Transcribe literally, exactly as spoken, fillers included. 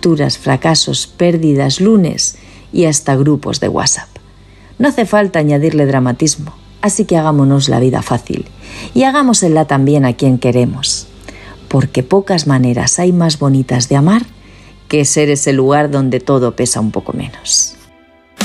rupturas, fracasos, pérdidas, lunes y hasta grupos de WhatsApp. No hace falta añadirle dramatismo, así que hagámonos la vida fácil y hagámosela también a quien queremos, porque pocas maneras hay más bonitas de amar que ser ese lugar donde todo pesa un poco menos.